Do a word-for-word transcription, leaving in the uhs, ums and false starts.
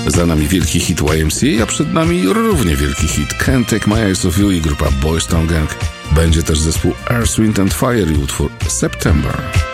Za nami wielki hit Y M C A, a przed nami równie wielki hit Can't Take My Eyes Off You i grupa Boys Town Gang. Będzie też zespół Earth, Wind and Fire i utwór September.